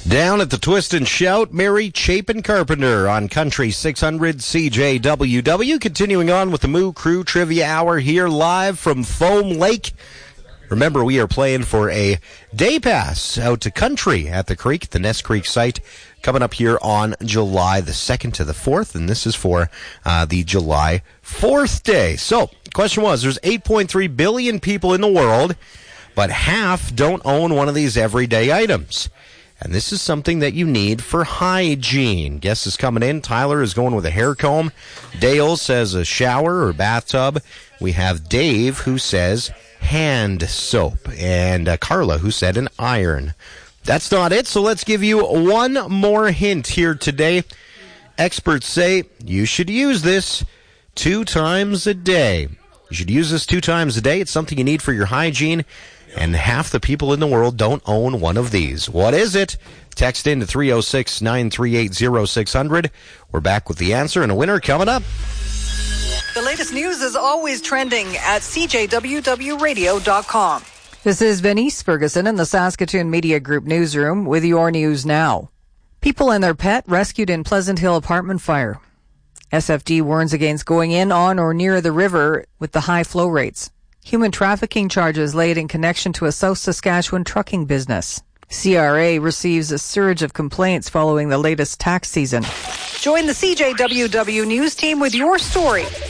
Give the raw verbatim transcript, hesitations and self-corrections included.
Down at the Twist and Shout, Mary Chapin Carpenter on Country six hundred C J W W. Continuing on with the Moo Crew Trivia Hour here live from Foam Lake. Remember, we are playing for a day pass out to country at the creek, the Ness Creek site, coming up here on July the second to the fourth, and this is for uh, the July fourth day. So, the question was, there's eight point three billion people in the world, but half don't own one of these everyday items. And this is something that you need for hygiene. Guess is coming in. Tyler is going with a hair comb. Dale says a shower or bathtub. We have Dave who says hand soap. And uh, Carla who said an iron. That's not it, so let's give you one more hint here today. Experts say you should use this two times a day. You should use this two times a day. It's something you need for your hygiene. And half the people in the world don't own one of these. What is it? Text in to three oh six, nine three eight, oh six hundred. We're back with the answer and a winner coming up. The latest news is always trending at c j w w radio dot com. This is Venice Ferguson in the Saskatoon Media Group newsroom with your news now. People and their pet rescued in Pleasant Hill apartment fire. S F D warns against going in, on, or near the river with the high flow rates. Human trafficking charges laid in connection to a South Saskatchewan trucking business. C R A receives a surge of complaints following the latest tax season. Join the C J W W News team with your story.